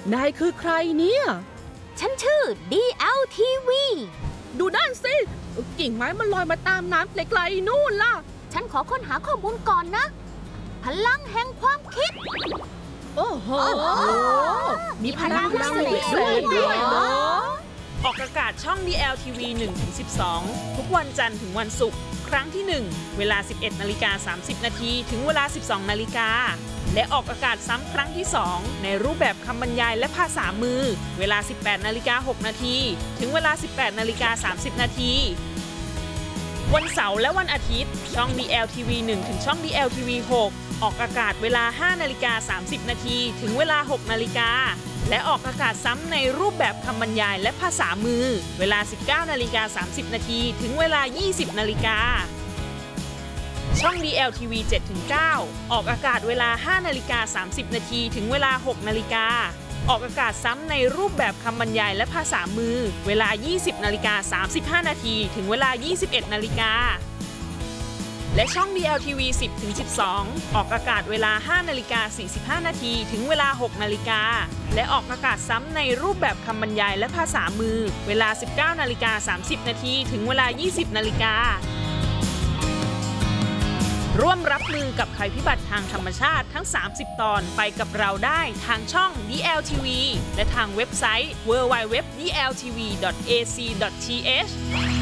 นายคือใครเนี่ยฉันชื่อ DLTV ดูด้านสิกิ่งไม้มันลอยมาตามน้ำไกลๆนู่นล่ะฉันขอค้นหาข้อมูลก่อนนะ พลังแห่งความคิดโอ้โหมีพลังพิเศษด้วยเหรอออกอากาศช่อง DLTV 1-12 ทุกวันจันทร์ถึงวันศุกร์ครั้งที่ 1 เวลา 11:30 นาทีถึงเวลา 12 นาฬิกาและออกอากาศซ้ำครั้งที่ 2 ในรูปแบบคำบรรยายและภาษามือเวลา 18:06 นาทีถึงเวลา 18:30 นาทีวันเสาร์และวันอาทิตย์ช่อง DLTV 1 ถึงช่อง DLTV 6 ออกอากาศเวลา 5:30 นาทีถึงเวลา 6 นาฬิกาและออกอากาศซ้ำในรูปแบบคำบรรยายและภาษามือเวลา 19:30 นาทีถึงเวลา 20 นาฬิกาช่อง DLTV 7-9 ออกอากาศเวลา 5:30 นาทีถึงเวลา 6 นาฬิกาออกอากาศซ้ำในรูปแบบคำบรรยายและภาษามือเวลา 20:35 นาทีถึงเวลา 21 นาฬิกาและช่อง DLTV 10-12 ออกอากาศเวลา 5:45 นาทีถึงเวลา 6 นาฬิกาและออกอากาศซ้ำในรูปแบบคำบรรยายและภาษามือเวลา 19:30 นาทีถึงเวลา 20 นาฬิการ่วมรับมือกับภัยพิบัติทางธรรมชาติทั้ง 30 ตอนไปกับเราได้ทางช่อง DLTV และทางเว็บไซต์ www.dltv.ac.th